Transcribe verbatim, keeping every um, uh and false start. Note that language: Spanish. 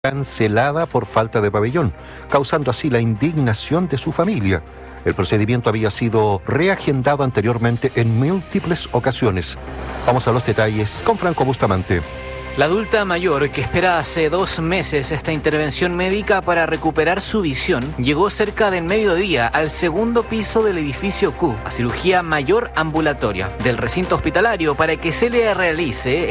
cancelada por falta de pabellón, causando así la indignación de su familia. El procedimiento había sido reagendado anteriormente en múltiples ocasiones. Vamos a los detalles con Franco Bustamante. La adulta mayor, que espera hace dos meses esta intervención médica para recuperar su visión, llegó cerca del mediodía al segundo piso del edificio Q, a cirugía mayor ambulatoria del recinto hospitalario, para que se le realice